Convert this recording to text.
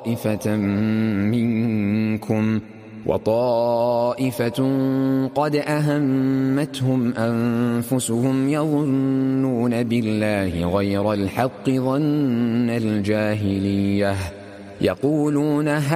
طائفة منكم وطائفة قد أهمتهم أنفسهم يظنون بالله غير الحق ظن الجاهلية يقولون